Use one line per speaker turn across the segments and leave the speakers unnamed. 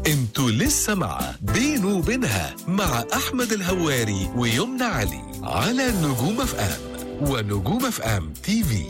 انتوا لسه مع بينه وبينها مع أحمد الهواري ويمنى علي على نجوم اف ام ونجوم اف ام تي في.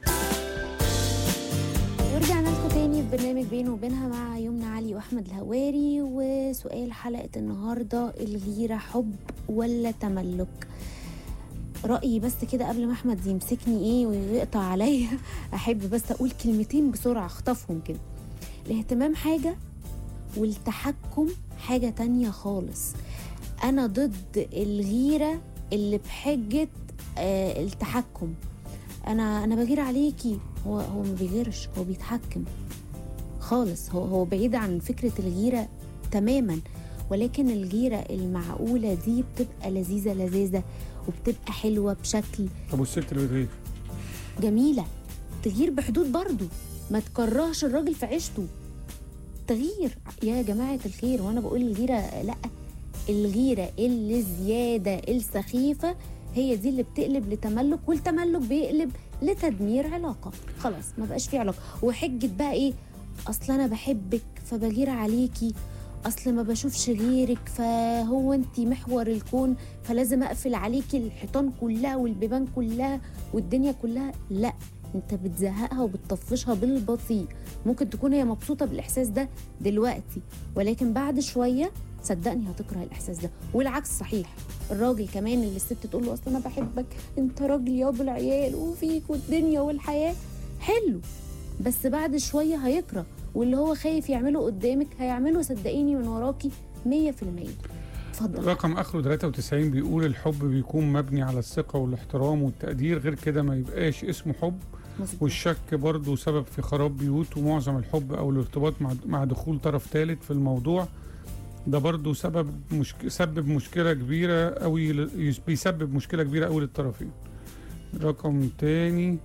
ورجعنا لكم تاني في برنامج بينه وبينها مع يمنى علي واحمد الهواري. وسؤال حلقة النهاردة: الغيرة حب ولا تملك؟ رأيي بس كده قبل ما احمد يمسكني ويقطع عليا، احب بس اقول كلمتين بسرعة اخطفهم كده. الاهتمام حاجة والتحكم حاجة تانية خالص. انا ضد الغيرة اللي بحجة التحكم. انا بغير عليكي، هو ما بيغيرش، هو بيتحكم خالص. هو بعيد عن فكرة الغيرة تماما. ولكن الغيرة المعقولة دي بتبقى لذيذة وبتبقى حلوة بشكل.
طب والست اللي بتغير؟
جميلة، تغيير بحدود برضو، ما تكرهش الراجل في عيشته. تغيير يا جماعة الخير. وانا بقول الغيرة لا، الغيرة اللي زيادة السخيفة هي دي اللي بتقلب لتملك، والتملك بيقلب لتدمير علاقة. خلاص ما بقاش في علاقة. وحجة بقى اصل انا بحبك فبغير عليكي، اصل ما بشوفش غيرك فهو انتي محور الكون فلازم اقفل عليكي الحيطان كلها والبيبان كلها والدنيا كلها. لا، انت بتزهقها وبتطفشها بالبطيء. ممكن تكون هي مبسوطة بالاحساس ده دلوقتي، ولكن بعد شوية صدقني هتكره الاحساس ده. والعكس صحيح. الراجل كمان اللي الست تقول له اصل انا بحبك، انت راجل يا ابو العيال وفيك والدنيا والحياة حلو، بس بعد شوية هيكره. واللي هو خايف يعمله قدامك هيعمله صدقيني من وراكي 100%. اتفضل.
رقم اخره 93 بيقول الحب بيكون مبني على الثقة والاحترام والتقدير، غير كده ما يبقاش اسمه حب. مزبوط. والشك برضو سبب في خراب بيوت، ومعظم الحب او الارتباط مع دخول طرف ثالث في الموضوع ده برضو سبب مشكلة كبيرة قوي، بيسبب مشكلة كبيرة قوي للطرفين. رقم تاني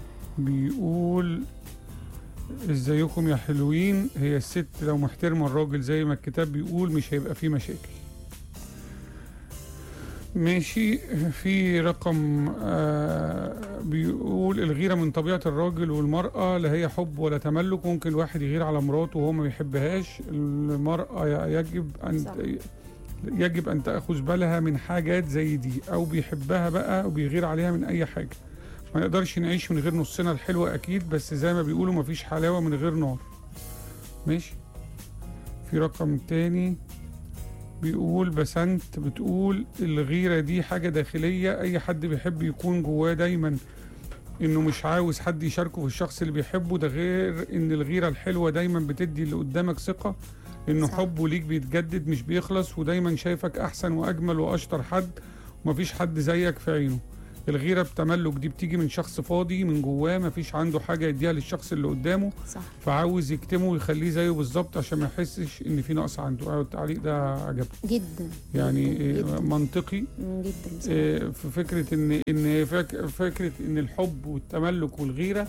بيقول ازيكم يا حلوين، هي الست لو محترمة الراجل زي ما الكتاب بيقول مش هيبقى فيه مشاكل. ماشي. في رقم بيقول الغيرة من طبيعة الراجل والمرأة، لا هي حب ولا تملك. ممكن الواحد يغير على مراته وهو ما بيحبهاش. المرأة يجب أن تأخذ بالها من حاجات زي دي، أو بيحبها بقى وبيغير عليها من أي حاجة. ما نقدرش نعيش من غير نصنا الحلوة أكيد، بس زي ما بيقولوا مفيش حلاوة من غير نار. ماشي. في رقم تاني بيقول بسنت بتقول الغيرة دي حاجة داخلية. أي حد بيحب يكون جواه دايما إنه مش عاوز حد يشاركه في الشخص اللي بيحبه ده، غير إن الغيرة الحلوة دايما بتدي اللي قدامك ثقة إنه حبه ليك بيتجدد مش بيخلص، ودايما شايفك أحسن وأجمل وأشطر حد ومفيش حد زيك في عينه. الغيرة بتملك دي بتيجي من شخص فاضي من جواه، مفيش عنده حاجة يديها للشخص اللي قدامه.
صح. فعاوز
يكتمه ويخليه زيه بالظبط عشان ما يحسش ان في نقص عنده. التعليق ده عجبني
جدا
يعني
جداً.
منطقي
جدا.
في فكرة فكرة ان الحب والتملك والغيرة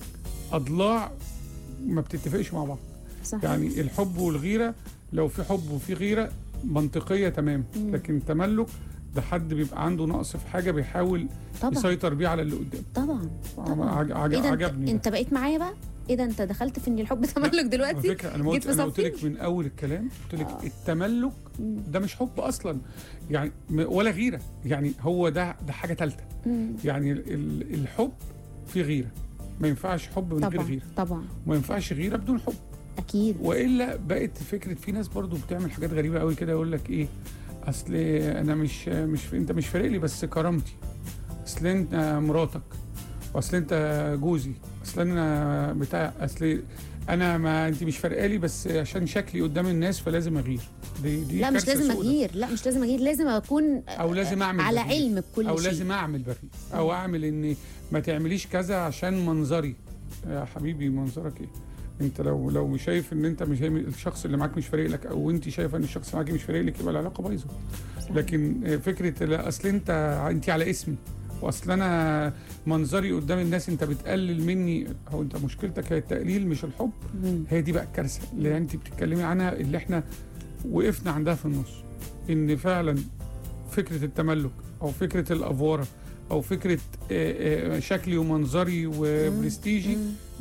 اضلاع ما بتتفقش مع بعض.
صح.
يعني الحب والغيرة لو في حب وفي غيرة منطقية تمام، لكن تملك ده حد بيبقى عنده نقص في حاجة بيحاول طبعًا يسيطر بيه على اللي قدامه.
طبعا.
عجبني.
انت بقيت معايا بقى. ايه ده، انت دخلت في ان الحب تملك دلوقتي؟
على فكرة انا قلت لك من اول الكلام، قلت لك التملك ده مش حب اصلا يعني ولا غيرة، يعني هو ده حاجة ثالثة. يعني الحب في غيرة، ما ينفعش حب من غير غيرة طبعا، ما ينفعش غيرة بدون حب اكيد. والا بقت فكرة في ناس برضو بتعمل حاجات غريبة قوي كده، يقول لك ايه اصل انا انت مش فارق لي بس كرامتي، اصل انت مراتك، واصل انت جوزي، اصل انا بتاع، اصل انا ما انت مش فارقه لي بس عشان شكلي قدام الناس فلازم اغير. دي
لا مش لازم اغير، لا مش لازم اغير، لازم اكون
او لازم اعمل
على علم بكل
او
شيء، او
لازم اعمل بغير، او اعمل ان ما تعمليش كذا عشان منظري. يا حبيبي منظرك ايه؟ انت لو شايف ان انت مش الشخص اللي معاك مش فارق لك، او انت شايفه ان الشخص اللي معاك مش فارق لك، يبقى العلاقه بايظه. لكن فكره لا اصل انت على اسمي، واصل انا منظري قدام الناس انت بتقلل مني، هو انت مشكلتك هي التقليل مش الحب. هي دي بقى الكارثه اللي انت بتتكلمي عنها، اللي احنا وقفنا عندها في النص، ان فعلا فكره التملك او فكره الافوره او فكره شكلي ومنظري وبرستيجي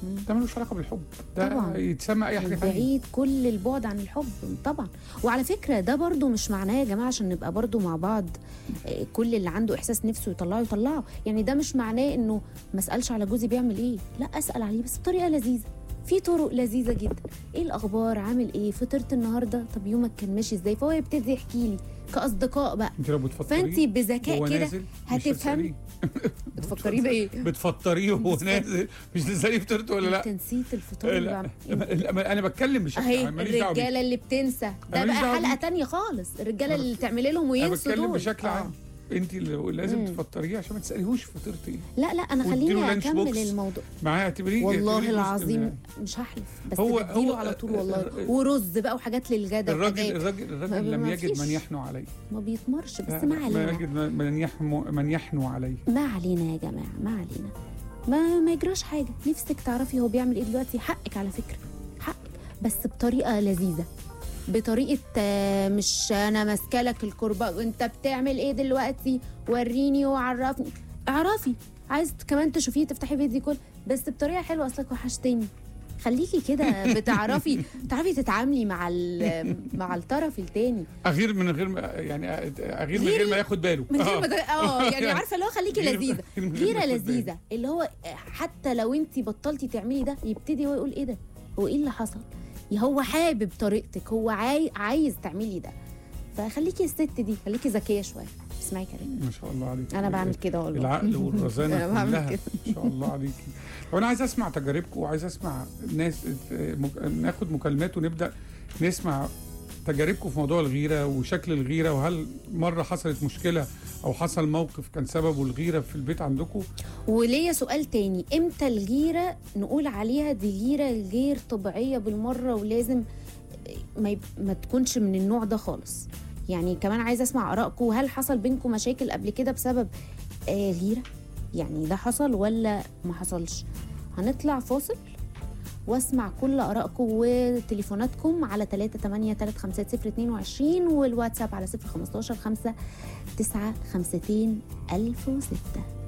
ده ملوش علاقه بالحب، ده
طبعاً.
يتسمى اي حاجه ثانيه.
بعيد كل البعد عن الحب طبعا. وعلى فكره ده برضو مش معناه يا جماعه عشان نبقى برضو مع بعض كل اللي عنده احساس نفسه يطلعه. يعني ده مش معناه انه ما اسالش على جوزي بيعمل ايه، لا اسال عليه بس بطريقه لذيذه. في طرق لذيذه جدا، ايه الاخبار، عامل ايه، فطرت النهارده، طب يومك كان ماشي ازاي، فهو يبتدي يحكي لي كاصدقاء بقى.
انت لو بتفطريه
فانت بذكاء كده هتفهمي. بتفكريه بايه؟
بتفطريه وهو نازل، مش تساليه فطرت ولا لا؟
انت نسيت الفطور اللي بعمل.
انا بتكلم بشكل
اهي
عام، ماليش دعوه بيه.
الرجاله اللي بتنسى ده
ماليش
بقى
دعوة
حلقه
بيه.
تانية خالص، الرجاله اللي تعملي لهم
انا
وينسوا
بتكلم
دول.
بشكل عام. انت اللي لازم تفطريه عشان ما تساليهوش فطرت ايه.
لا انا
واديله
خليني
لانش
اكمل
بوكس
الموضوع.
معاه، اعتبريه
والله
جزء
العظيم
من-
مش هحلف، بس
هو
بديله على طول والله. ورز بقى وحاجات للغدا
الراجل
وحاجات.
لم
ما
يجد من
فيش.
يحنو عليه.
ما بيتمرش بس
لا،
ما
ما
علينا.
يجد من يحنو عليه.
ما علينا يا جماعه، ما علينا. ما يجراش حاجه. نفسك تعرفي هو بيعمل ايه دلوقتي، حقك على فكره، حقك، بس بطريقه لذيذه، بطريقه مش انا ماسكه لك الكرباج وانت بتعمل ايه دلوقتي، وريني وعرفني. اعرفي، عايز كمان تشوفيه تفتحي فيديو كول بس بطريقه حلوه، اصلك وحشتني. خليكي كده بتعرفي تتعاملي مع الطرف التاني.
اغير من غير ما يعني اغير من غير ما ياخد باله.
من غير ما يعني عارفه اللي هو خليكي لذيذه، غيره لذيذه، اللي هو حتى لو انت بطلتي تعملي ده يبتدي هو يقول ايه ده، هو ايه اللي حصل، هو حابب طريقتك، هو عايز تعملي ده. فخليكي الست دي، خليكي ذكيه شويه، اسمعي كلامي.
ما شاء الله عليك.
انا بعمل كده والله.
العقل والرزانه
أنا بعمل
كلها
كده.
ما شاء الله عليكي. طب انا عايز اسمع تجاربكم، وعايز اسمع ناس ناخد مكالمات ونبدا نسمع تجاربكم في موضوع الغيره وشكل الغيره، وهل مره حصلت مشكله او حصل موقف كان سببه الغيره في البيت عندكم؟
وليا سؤال تاني، امتى الغيره نقول عليها دي غيره غير طبيعيه بالمره، ولازم ما تكونش من النوع ده خالص؟ يعني كمان عايزه اسمع ارائكم، هل حصل بينكم مشاكل قبل كده بسبب غيره؟ يعني ده حصل ولا ما حصلش؟ هنطلع فاصل واسمع كل ارائكم وتليفوناتكم على 3835022 والواتساب على 015 5 9 52 1006.